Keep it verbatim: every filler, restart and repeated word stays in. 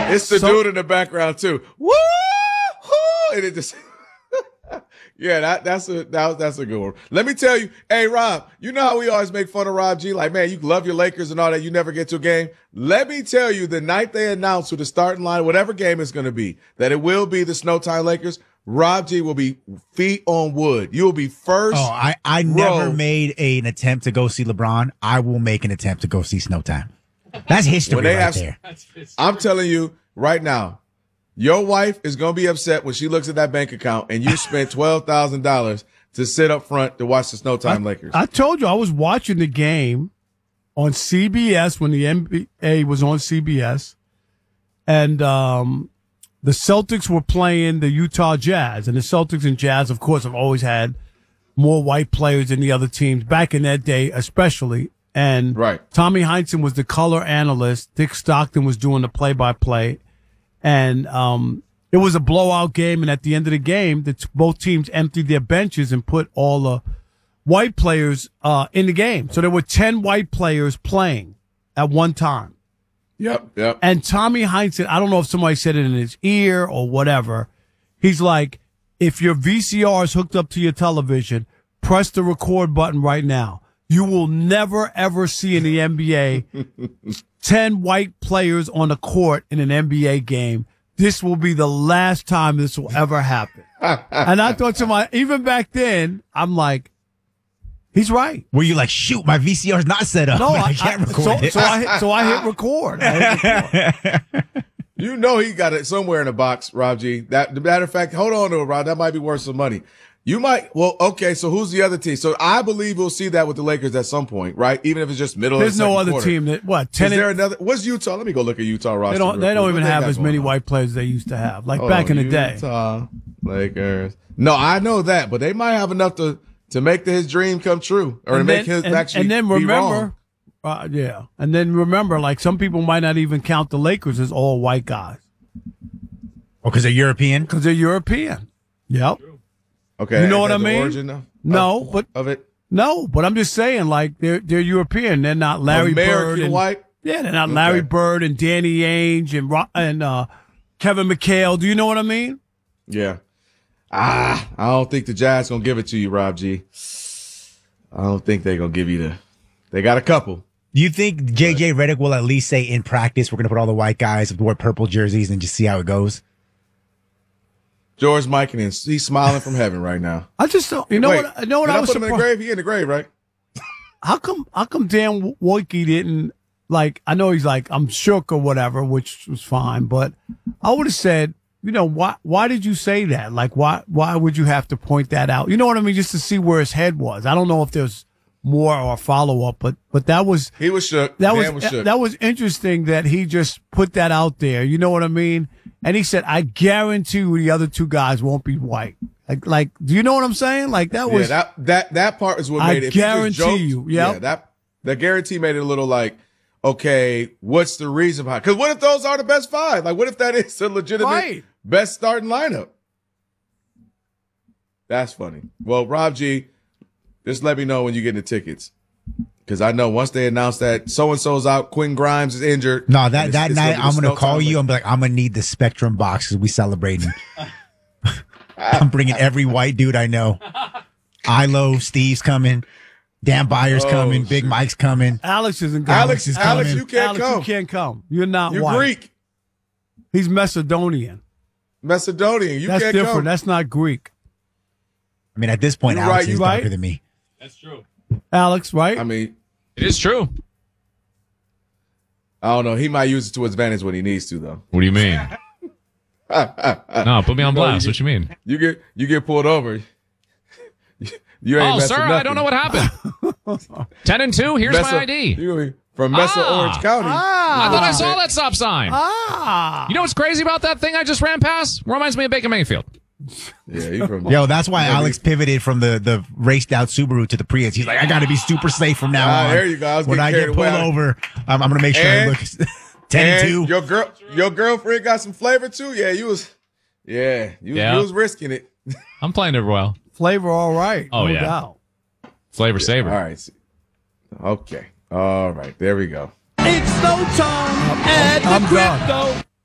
It's the so, dude in the background too. Woo! And it just yeah, that that's a that, that's a good one. Let me tell you, hey Rob, you know how we always make fun of Rob G? Like, man, you love your Lakers and all that. You never get to a game. Let me tell you, the night they announce who the starting line, whatever game it's going to be, that it will be the Snowtime Lakers. Rob G will be feet on wood. You will be first. Oh, I, I row. never made a, an attempt to go see LeBron. I will make an attempt to go see Snowtime. That's history right have, there. I'm telling you right now, your wife is going to be upset when she looks at that bank account and you spent twelve thousand dollars to sit up front to watch the Snowtime I, Lakers. I told you I was watching the game on C B S when the N B A was on C B S. And, um, the Celtics were playing the Utah Jazz, and the Celtics and Jazz, of course, have always had more white players than the other teams back in that day, especially. And right. Tommy Heinsohn was the color analyst. Dick Stockton was doing the play-by-play, and um, it was a blowout game. And at the end of the game, the t- both teams emptied their benches and put all the white players uh, in the game. So there were ten white players playing at one time. Yep, yep. And Tommy Heinsohn, I don't know if somebody said it in his ear or whatever. He's like, if your V C R is hooked up to your television, press the record button right now. You will never, ever see in the N B A ten white players on the court in an N B A game. This will be the last time this will ever happen. And I thought to my, even back then, I'm like, he's right. Were you like, shoot, my V C R is not set up. No, I, I can't I, record so, it. So I, hit, so I hit record. I hit record. You know he got it somewhere in the box, Rob G. That, the matter of fact, hold on to it, Rob. That might be worth some money. You might, well, okay, so who's the other team? So I believe we'll see that with the Lakers at some point, right? Even if it's just middle There's of the no second other quarter. team that, what, ten Is there another, what's Utah? Let me go look at Utah roster. They don't, they don't even have as many on? white players as they used to have, like Hold back on, in the day. Utah Lakers. No, I know that, but they might have enough to, to make the, his dream come true, or and to then, make his and, actually and then be remember, wrong. Uh, yeah, and then remember, like some people might not even count the Lakers as all white guys. Oh, because they're European? Because they're European. Yep. Okay. You know what that I the mean? origin of, No, of, but of it. No, but I'm just saying, like they're they're European. They're not Larry American Bird and white. Yeah, they're not Okay. Larry Bird and Danny Ainge and Ro- and uh, Kevin McHale. Do you know what I mean? Yeah. Ah, I don't think the Jazz gonna give it to you, Rob G. I don't think they're gonna give you the. They got a couple. Do you think J J Redick will at least say in practice we're going to put all the white guys with wear purple jerseys and just see how it goes? George Mikan, he's smiling from heaven right now. I just don't. You know Wait, what? You know what did I I was put him in the surprised- grave? He in the grave, right? How come? How come Dan Wojcicki didn't like? I know he's like I'm shook or whatever, which was fine, but I would have said, you know, why? Why did you say that? Like, why? Why would you have to point that out? You know what I mean? Just to see where his head was. I don't know if there's more or follow up, but but that was he was shook. That Dan was, was shook. that was interesting that he just put that out there. You know what I mean? And he said, "I guarantee you the other two guys won't be white." Like, like, do you know what I'm saying? Like that was yeah, that that that part is what I made it. If he just guarantee joked, you, yep. yeah, that that guarantee made it a little like, okay, what's the reason behind? Because what if those are the best five? Like, what if that is a legitimate Right. best starting lineup? That's funny. Well, Rob G, just let me know when you get the tickets. Because I know once they announce that so-and-so's out, Quinn Grimes is injured. No, that, it's- that it's night gonna be I'm going to Snowtime call you. Lakers. I'm like, I'm going to need the Spectrum box because we celebrating. I'm bringing every white dude I know. Ilo, Steve's coming. Dan Byers Oh, coming. Big shoot. Mike's coming. Alex isn't coming. Alex, is Alex, coming. you can't Alex, come. you can't come. You're not You're white. Greek. He's Macedonian. Macedonian. You That's can't different. come. That's not Greek. I mean, at this point, You're Alex right, is you're darker right. than me. That's true. Alex, right? I mean, It is true. I don't know. He might use it to his advantage when he needs to, though. What do you mean? No, put me on No, blast. you- What you mean? You get you get pulled over. You ain't Oh, messing sir, nothing. I don't know what happened. Ten and two. Here's Mesa- my I D. You gonna be from Mesa, Ah. Orange County. I thought I saw that stop sign. Ah. You know what's crazy about that thing I just ran past? Reminds me of Baker Mayfield. Yeah, you from Yo, that's why Maybe. Alex pivoted from the, the raced out Subaru to the Prius. He's like, I got to be super safe from now Ah, on. there you go. I was When I getting get carried pulled away. over, I'm, I'm going to make sure And- I look ten and And two. your girl, your girlfriend got some flavor too. Yeah, you was. Yeah, you, Yeah. you was risking it. I'm playing it well. Flavor, all right. Oh, no yeah. doubt. Flavor saver. All right. Okay. All right. There we go. It's no time at I'm the done. crypto.